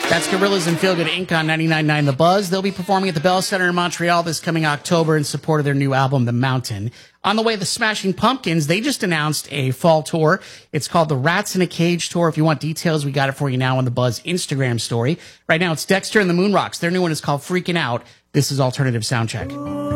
That's Gorillaz and Feel Good Inc. on 99.9 The Buzz. They'll be performing at the Bell Center in Montreal this coming October in support of their new album, The Mountain. On the way, the Smashing Pumpkins, they just announced a fall tour. It's called the Rats in a Cage Tour. If you want details, we got it for you now on the Buzz Instagram story. Right now, it's Dexter and the Moonrocks. Their new one is called Freaking Out. This is Alternative Soundcheck.